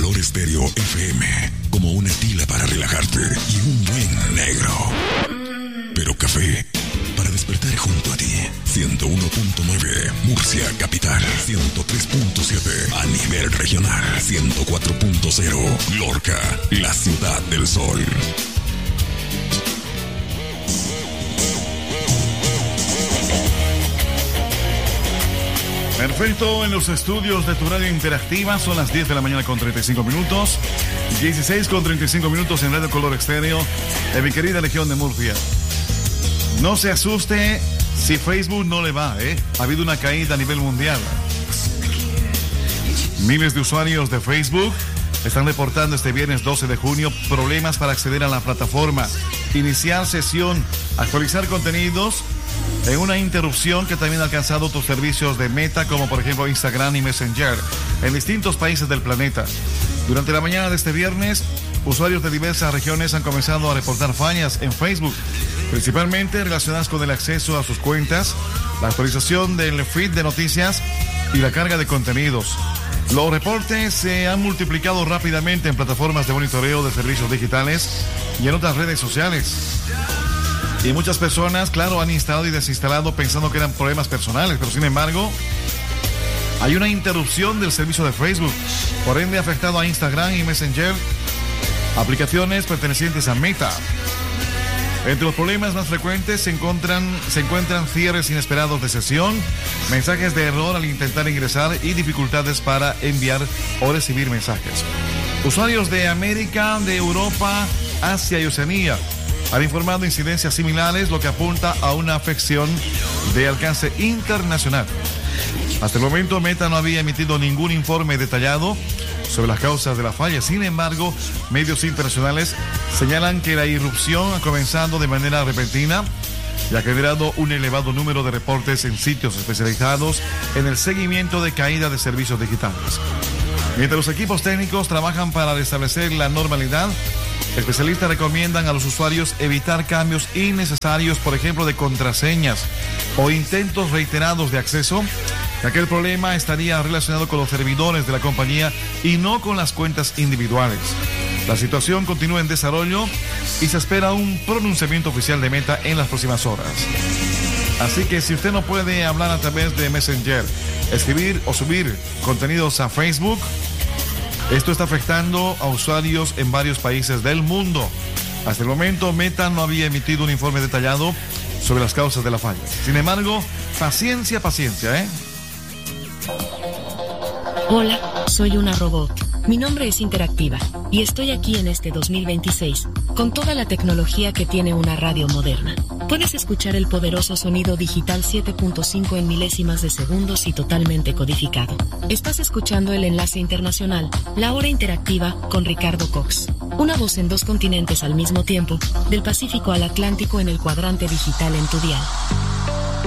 Color Estéreo FM, como una tila para relajarte y un buen negro. Pero café para despertar junto a ti. 101.9 Murcia Capital, 103.7 a nivel regional, 104.0 Lorca, la ciudad del sol. Perfecto, en los estudios de tu radio interactiva son las 10 de la mañana con 35 minutos, 16 con 35 minutos en Radio Color Estéreo, de mi querida región de Murcia. No se asuste si Facebook no le va, ha habido una caída a nivel mundial. Miles de usuarios de Facebook están reportando este viernes 12 de junio problemas para acceder a la plataforma, iniciar sesión, actualizar contenidos, en una interrupción que también ha alcanzado otros servicios de Meta, como por ejemplo Instagram y Messenger, en distintos países del planeta. Durante la mañana de este viernes, usuarios de diversas regiones han comenzado a reportar fallas en Facebook, principalmente relacionadas con el acceso a sus cuentas, la actualización del feed de noticias y la carga de contenidos. Los reportes se han multiplicado rápidamente en plataformas de monitoreo de servicios digitales y en otras redes sociales. Y muchas personas, claro, han instalado y desinstalado pensando que eran problemas personales, pero sin embargo, hay una interrupción del servicio de Facebook, por ende ha afectado a Instagram y Messenger, aplicaciones pertenecientes a Meta. Entre los problemas más frecuentes se encuentran cierres inesperados de sesión, mensajes de error al intentar ingresar y dificultades para enviar o recibir mensajes. Usuarios de América, de Europa, Asia y Oceanía han informado incidencias similares, lo que apunta a una afección de alcance internacional. Hasta el momento, Meta no había emitido ningún informe detallado sobre las causas de la falla. Sin embargo, medios internacionales señalan que la irrupción ha comenzado de manera repentina y ha generado un elevado número de reportes en sitios especializados en el seguimiento de caída de servicios digitales. Mientras los equipos técnicos trabajan para restablecer la normalidad, especialistas recomiendan a los usuarios evitar cambios innecesarios, por ejemplo, de contraseñas o intentos reiterados de acceso, ya que el problema estaría relacionado con los servidores de la compañía y no con las cuentas individuales. La situación continúa en desarrollo y se espera un pronunciamiento oficial de Meta en las próximas horas. Así que si usted no puede hablar a través de Messenger, escribir o subir contenidos a Facebook, esto está afectando a usuarios en varios países del mundo. Hasta el momento, Meta no había emitido un informe detallado sobre las causas de la falla. Sin embargo, paciencia, Hola, soy una robot. Mi nombre es Interactiva y estoy aquí en este 2026 con toda la tecnología que tiene una radio moderna. Puedes escuchar el poderoso sonido digital 7.5 en milésimas de segundos y totalmente codificado. Estás escuchando el enlace internacional, La Hora Interactiva, con Ricardo Cox. Una voz en 2 continentes al mismo tiempo, del Pacífico al Atlántico en el cuadrante digital en tu dial.